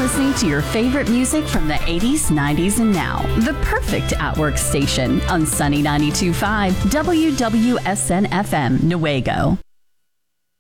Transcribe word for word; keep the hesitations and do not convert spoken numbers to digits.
listening to your favorite music from the eighties, nineties, and now. The perfect at-work station on Sunny ninety-two point five W W S N F M, Newaygo.